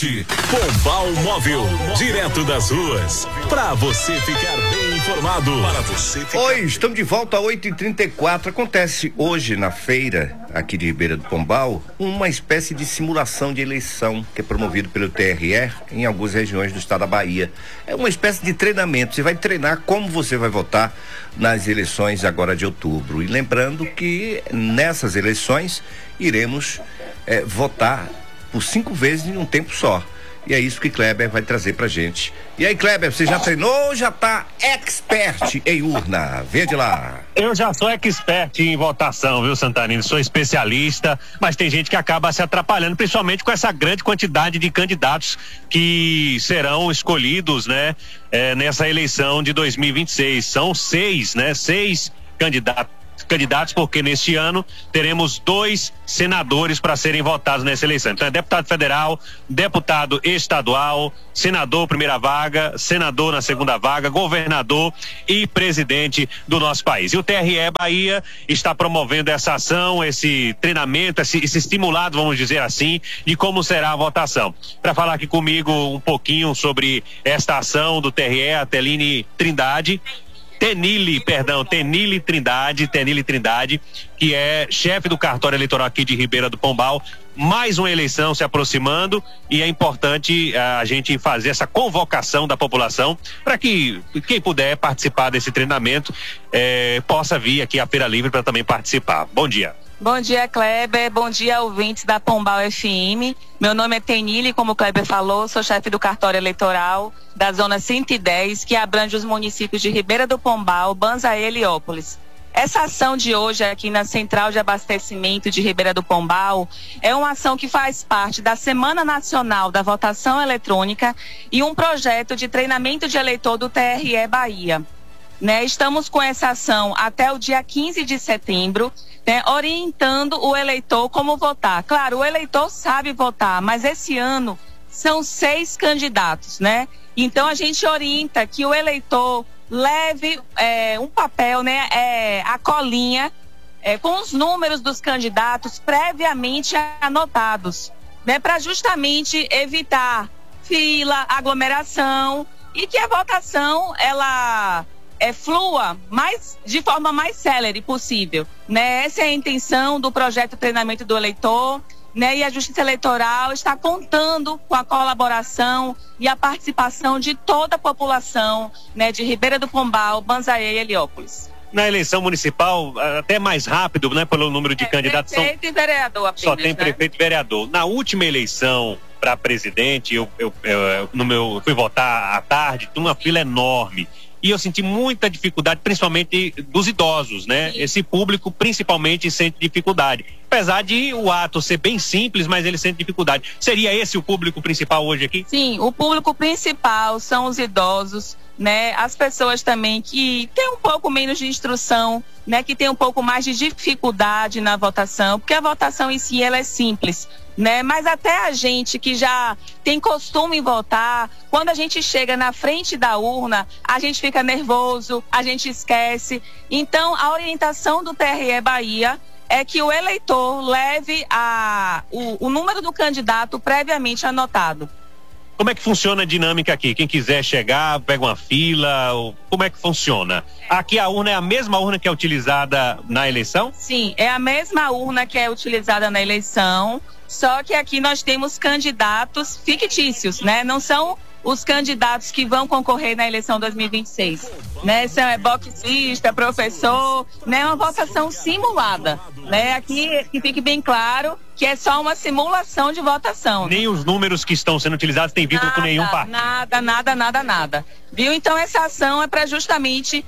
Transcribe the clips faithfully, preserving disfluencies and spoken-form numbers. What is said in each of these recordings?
Pombal Móvel, direto das ruas, para você ficar bem informado. Para você ficar... Oi, estamos de volta às oito e trinta e quatro. Acontece hoje na feira, aqui de Ribeira do Pombal, uma espécie de simulação de eleição que é promovido pelo T R E em algumas regiões do estado da Bahia. É uma espécie de treinamento. Você vai treinar como você vai votar nas eleições agora de outubro. E lembrando que nessas eleições iremos é, votar por cinco vezes em um tempo só. E é isso que Kleber vai trazer pra gente. E aí, Kleber, você já treinou ou já tá expert em urna? Vê de lá. Eu já sou expert em votação, viu, Santarino? Sou especialista, mas tem gente que acaba se atrapalhando, principalmente com essa grande quantidade de candidatos que serão escolhidos, né, é, nessa eleição de dois mil e vinte e seis. São seis, né? Seis candidatos. candidatos, porque neste ano teremos dois senadores para serem votados nessa eleição. Então é deputado federal, deputado estadual, senador primeira vaga, senador na segunda vaga, governador e presidente do nosso país. E o T R E Bahia está promovendo essa ação, esse treinamento, esse, esse estimulado, vamos dizer assim, de como será a votação. Para falar aqui comigo um pouquinho sobre esta ação do T R E, a Teline Trindade, Tenile, perdão, Tenile Trindade, Tenile Trindade, que é chefe do cartório eleitoral aqui de Ribeira do Pombal. Mais uma eleição se aproximando e é importante uh, a gente fazer essa convocação da população para que quem puder participar desse treinamento eh, possa vir aqui à Feira Livre para também participar. Bom dia. Bom dia, Kleber. Bom dia, ouvintes da Pombal F M. Meu nome é Tenile, como o Kleber falou, sou chefe do cartório eleitoral da zona cento e dez, que abrange os municípios de Ribeira do Pombal, Banzaê e Heliópolis. Essa ação de hoje aqui na Central de Abastecimento de Ribeira do Pombal é uma ação que faz parte da Semana Nacional da Votação Eletrônica e um projeto de treinamento de eleitor do T R E Bahia. Né, estamos com essa ação até o dia quinze de setembro, né, orientando o eleitor como votar. Claro, o eleitor sabe votar, mas esse ano são seis candidatos, né? Então a gente orienta que o eleitor leve é, um papel, né, é, a colinha é, com os números dos candidatos previamente anotados, né, para justamente evitar fila, aglomeração e que a votação ela É, flua mais, de forma mais célere possível, né? Essa é a intenção do projeto Treinamento do Eleitor, né? E a Justiça Eleitoral está contando com a colaboração e a participação de toda a população, né? De Ribeira do Pombal, Banzaê e Heliópolis. Na eleição municipal, até mais rápido, né? Pelo número de é, candidatos. Prefeito são... e vereador apenas, Só tem né? prefeito e vereador. Na última eleição para presidente, eu, eu, eu, no meu, eu fui votar à tarde, tinha uma fila enorme. E eu senti muita dificuldade, principalmente dos idosos, né? Sim. Esse público principalmente sente dificuldade. Apesar de o ato ser bem simples, mas ele sente dificuldade. Seria esse o público principal hoje aqui? Sim, o público principal são os idosos, né? As pessoas também que têm um pouco menos de instrução, né? Que têm um pouco mais de dificuldade na votação, porque a votação em si ela é simples, né? Mas até a gente que já tem costume em votar, quando a gente chega na frente da urna, a gente fica nervoso, a gente esquece. Então, a orientação do T R E Bahia é que o eleitor leve a, o, o número do candidato previamente anotado. Como é que funciona a dinâmica aqui? Quem quiser chegar, pega uma fila, ou... como é que funciona? Aqui a urna é a mesma urna que é utilizada na eleição? Sim, é a mesma urna que é utilizada na eleição, só que aqui nós temos candidatos fictícios, né? Não são os candidatos que vão concorrer na eleição dois mil e vinte e seis, né? São é boxista, professor, né? Uma votação simulada, né? Aqui que fique bem claro que é só uma simulação de votação. Nem, né? Os números que estão sendo utilizados têm vínculo com nenhum partido. Nada, nada, nada, nada. Viu? Então essa ação é para justamente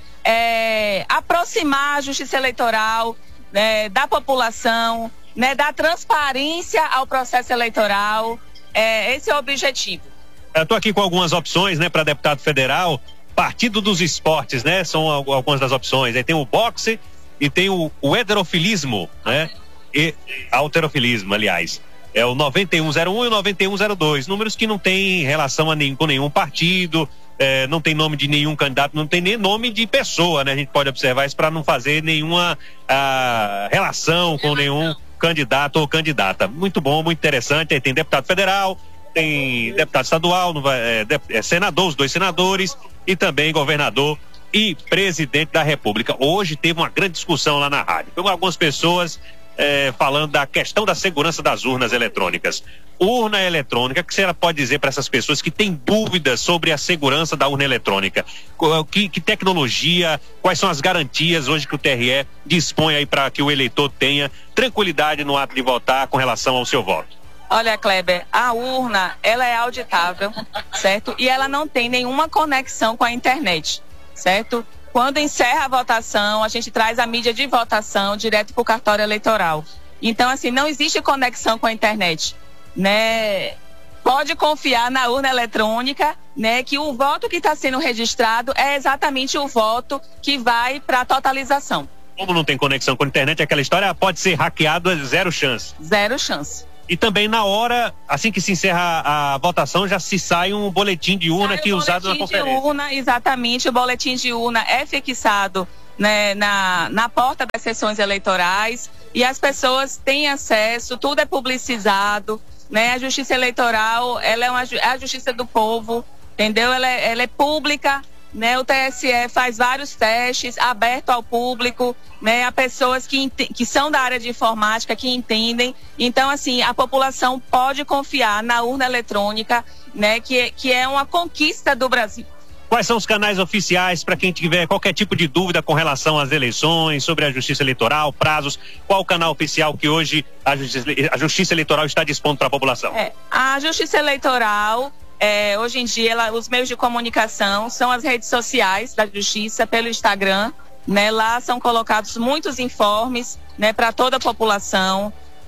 é, aproximar a Justiça Eleitoral, né, da população, né, dar transparência ao processo eleitoral. É, esse é o objetivo. Eu estou aqui com algumas opções, né, para deputado federal. Partido dos Esportes, né, são algumas das opções. Aí tem o boxe e tem o, o heterofilismo, né, e alterofilismo, aliás. É o noventa e um zero um e o noventa e um zero dois, números que não tem relação a nenhum, com nenhum partido, é, não tem nome de nenhum candidato, não tem nem nome de pessoa, né? A gente pode observar isso para não fazer nenhuma a, relação com nenhum candidato ou candidata. Muito bom, muito interessante. Aí tem deputado federal, tem deputado estadual, não vai, é, é senador, os dois senadores e também governador e presidente da República. Hoje teve uma grande discussão lá na rádio. Tem algumas pessoas é, falando da questão da segurança das urnas eletrônicas. Urna eletrônica, o que você pode dizer para essas pessoas que têm dúvidas sobre a segurança da urna eletrônica? Que, que tecnologia, quais são as garantias hoje que o T R E dispõe aí para que o eleitor tenha tranquilidade no ato de votar com relação ao seu voto? Olha, Kleber, a urna, ela é auditável, certo? E ela não tem nenhuma conexão com a internet, certo? Quando encerra a votação, a gente traz a mídia de votação direto para o cartório eleitoral. Então, assim, não existe conexão com a internet, né? Pode confiar na urna eletrônica, né? Que o voto que está sendo registrado é exatamente o voto que vai para a totalização. Como não tem conexão com a internet, aquela história pode ser hackeado, é zero chance. Zero chance. E também na hora, assim que se encerra a, a votação, já se sai um boletim de urna que é usado na conferência. De urna, exatamente, o boletim de urna é fixado, né, na, na porta das sessões eleitorais e as pessoas têm acesso, tudo é publicizado, né? A Justiça Eleitoral, ela é uma, é a justiça do povo, entendeu? Ela é, ela é pública, né? O T S E faz vários testes aberto ao público, né? A pessoas que, que são da área de informática, que entendem. Então, assim, a população pode confiar na urna eletrônica, né? Que, que é uma conquista do Brasil. Quais são os canais oficiais para quem tiver qualquer tipo de dúvida com relação às eleições, sobre a Justiça Eleitoral, prazos? Qual o canal oficial que hoje a Justiça, a Justiça Eleitoral está dispondo para a população? É, a Justiça Eleitoral... É, hoje em dia, ela, os meios de comunicação são as redes sociais da Justiça, pelo Instagram, né? Lá são colocados muitos informes, né, para toda a população.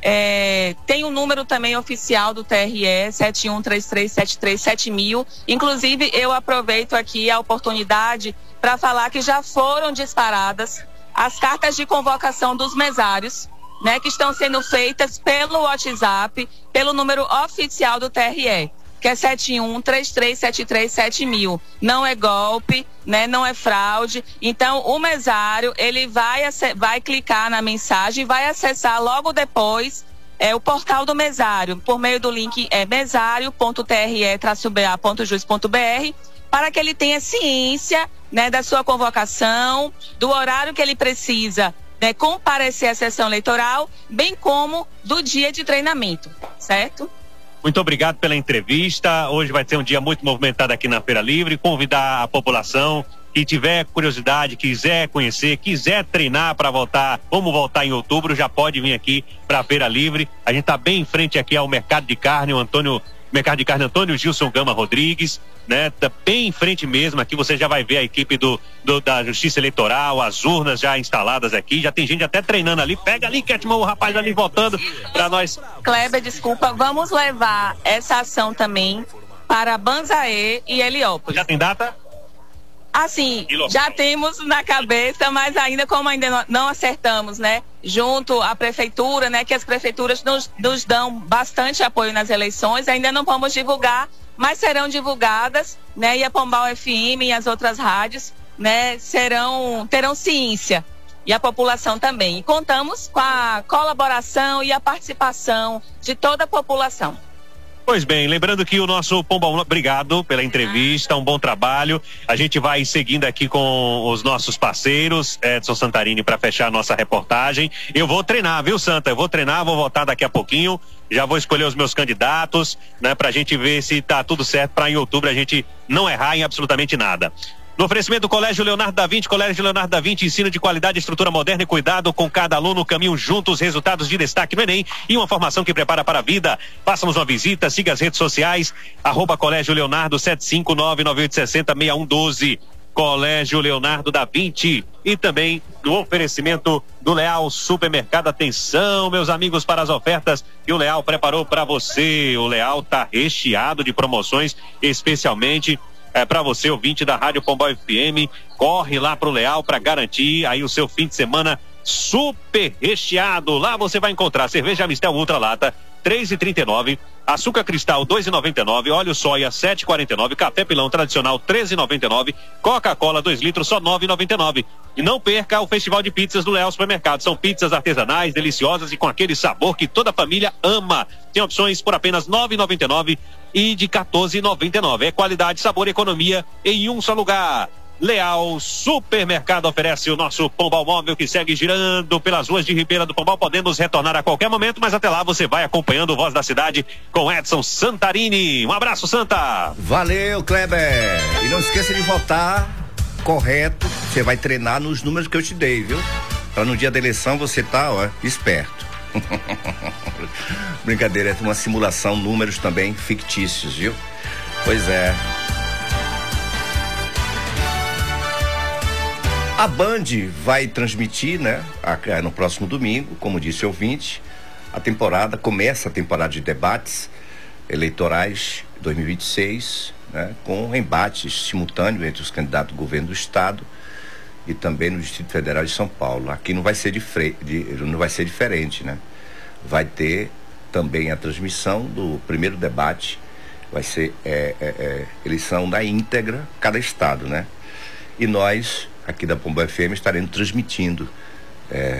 É, tem um número também oficial do T R E, sete um três três sete três sete mil. Inclusive, eu aproveito aqui a oportunidade para falar que já foram disparadas as cartas de convocação dos mesários, né, que estão sendo feitas pelo WhatsApp, pelo número oficial do T R E. Que é sete um três três sete três sete mil. Não é golpe, né? Não é fraude. Então, o mesário, ele vai, vai clicar na mensagem e vai acessar logo depois é, o portal do mesário, por meio do link é mesário ponto t r e traço b a ponto jus ponto b r, para que ele tenha ciência, né, da sua convocação, do horário que ele precisa, né, comparecer à sessão eleitoral, bem como do dia de treinamento, certo? Muito obrigado pela entrevista. Hoje vai ser um dia muito movimentado aqui na Feira Livre. Convidar a população que tiver curiosidade, quiser conhecer, quiser treinar para voltar, como voltar em outubro, já pode vir aqui para a Feira Livre. A gente está bem em frente aqui ao Mercado de Carne, o Antônio, Mercado de Carne Antônio Gilson Gama Rodrigues, né? Tá bem em frente mesmo. Aqui você já vai ver a equipe do, do da Justiça Eleitoral, as urnas já instaladas aqui, já tem gente até treinando ali. Pega ali, Ketman, o rapaz ali voltando para nós. Kleber, desculpa, vamos levar essa ação também para Banzaê e Heliópolis. Já tem data? Assim, já temos na cabeça, mas ainda como ainda não, não acertamos, né? Junto à prefeitura, né? Que as prefeituras nos, nos dão bastante apoio nas eleições, ainda não vamos divulgar, mas serão divulgadas, né? E a Pombal F M e as outras rádios, né? Serão, terão ciência. E a população também. E contamos com a colaboração e a participação de toda a população. Pois bem, lembrando que o nosso Pombal, obrigado pela entrevista, um bom trabalho. A gente vai seguindo aqui com os nossos parceiros, Edson Santarini, para fechar a nossa reportagem. Eu vou treinar, viu, Santa? Eu vou treinar, vou votar daqui a pouquinho. Já vou escolher os meus candidatos, né, pra gente ver se tá tudo certo para em outubro a gente não errar em absolutamente nada. No oferecimento do Colégio Leonardo da Vinci, Colégio Leonardo da Vinci, ensino de qualidade, estrutura moderna e cuidado com cada aluno, caminho juntos, resultados de destaque no Enem e uma formação que prepara para a vida. Faça-nos uma visita, siga as redes sociais, arroba Colégio Leonardo sete cinco nove nove oito seis zero seis um um doze. Colégio Leonardo da Vinci e também no oferecimento do Leal Supermercado. Atenção, meus amigos, para as ofertas que o Leal preparou para você. O Leal tá recheado de promoções, especialmente é, para você, ouvinte da Rádio Pombal F M. Corre lá pro Leal para garantir aí o seu fim de semana super recheado. Lá você vai encontrar cerveja Mistel Ultra Lata três e trinta e nove, açúcar cristal dois e noventa e nove, óleo soia sete e quarenta e nove, café pilão tradicional treze e noventa e nove, Coca-Cola dois litros só nove e noventa e nove. E não perca o Festival de Pizzas do Leal Supermercado. São pizzas artesanais, deliciosas e com aquele sabor que toda família ama. Tem opções por apenas nove e noventa e nove e de quatorze reais e noventa e nove centavos. É qualidade, sabor e economia em um só lugar. Leal Supermercado oferece o nosso Pombal Móvel, que segue girando pelas ruas de Ribeira do Pombal. Podemos retornar a qualquer momento, mas até lá você vai acompanhando o Voz da Cidade com Edson Santarini. Um abraço, Santa! Valeu, Kleber! E não esqueça de votar correto. Você vai treinar nos números que eu te dei, viu? Pra no dia da eleição você tá, ó, esperto. Brincadeira, é uma simulação, números também fictícios, viu? Pois é. A Band vai transmitir, né, a, no próximo domingo, como disse o ouvinte, a temporada, começa a temporada de debates eleitorais dois mil e vinte e seis, né, com embates simultâneos entre os candidatos do governo do estado e também no Distrito Federal de São Paulo. Aqui não vai ser, de fre... de... não vai ser diferente, né? Vai ter também a transmissão do primeiro debate, vai ser é, é, é, eleição da íntegra, cada estado, né? E nós, aqui da Pombal F M, estaremos transmitindo é,